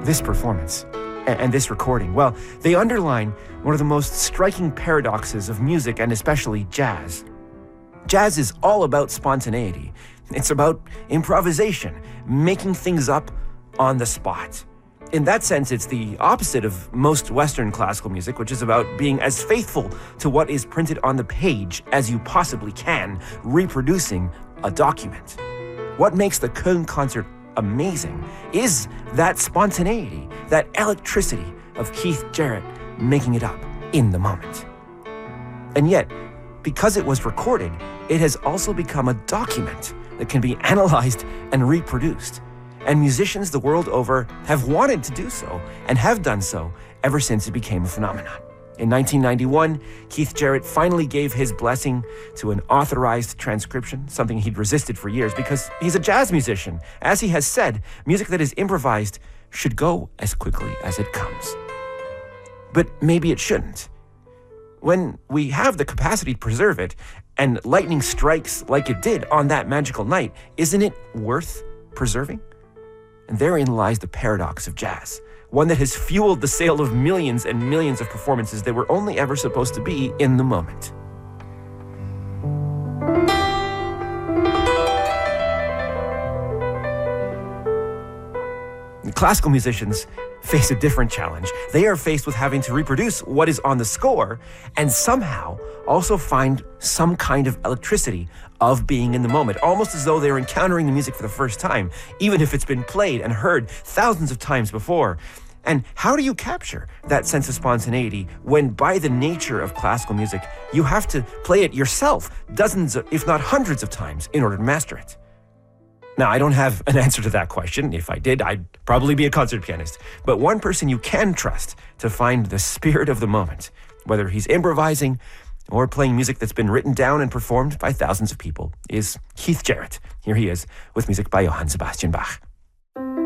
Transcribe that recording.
this performance and this recording? Well, they underline one of the most striking paradoxes of music and especially jazz. Jazz is all about spontaneity. It's about improvisation, making things up on the spot. In that sense, it's the opposite of most Western classical music, which is about being as faithful to what is printed on the page as you possibly can, reproducing a document. What makes the Köln concert amazing is that spontaneity, that electricity of Keith Jarrett making it up in the moment. And yet, because it was recorded, it has also become a document that can be analyzed and reproduced. And musicians the world over have wanted to do so and have done so ever since it became a phenomenon. In 1991, Keith Jarrett finally gave his blessing to an authorized transcription, something he'd resisted for years because he's a jazz musician. As he has said, music that is improvised should go as quickly as it comes. But maybe it shouldn't. When we have the capacity to preserve it and lightning strikes like it did on that magical night, isn't it worth preserving? And therein lies the paradox of jazz, one that has fueled the sale of millions and millions of performances that were only ever supposed to be in the moment. Classical musicians face a different challenge. They are faced with having to reproduce what is on the score and somehow also find some kind of electricity of being in the moment, almost as though they're encountering the music for the first time, even if it's been played and heard thousands of times before. And how do you capture that sense of spontaneity when, by the nature of classical music, you have to play it yourself dozens, if not hundreds of times in order to master it? Now, I don't have an answer to that question. If I did, I'd probably be a concert pianist. But one person you can trust to find the spirit of the moment, whether he's improvising or playing music that's been written down and performed by thousands of people, is Keith Jarrett. Here he is with music by Johann Sebastian Bach.